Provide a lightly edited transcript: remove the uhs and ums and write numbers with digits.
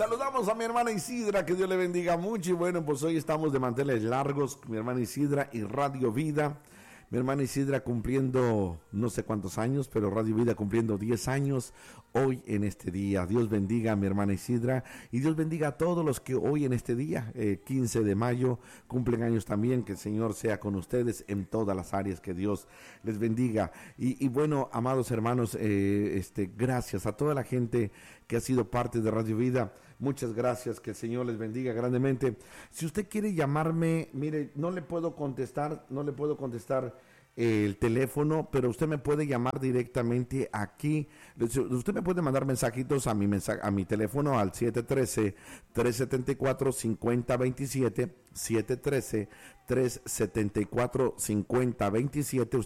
Saludamos a mi hermana Isidra, que Dios le bendiga mucho. Y bueno, pues hoy estamos de manteles largos, mi hermana Isidra y Radio Vida. Mi hermana Isidra cumpliendo no sé cuántos años, pero Radio Vida cumpliendo 10 años hoy en este día. Dios bendiga a mi hermana Isidra y Dios bendiga a todos los que hoy en este día, 15 de mayo, cumplen años también. Que el Señor sea con ustedes en todas las áreas, que Dios les bendiga. Y bueno, amados hermanos, gracias a toda la gente que ha sido parte de Radio Vida. Muchas gracias, que el Señor les bendiga grandemente. Si usted quiere llamarme, mire, no le puedo contestar el teléfono, pero usted me puede llamar directamente aquí. Usted me puede mandar mensajitos a mi teléfono al 713-374-5027, 713-374-5027.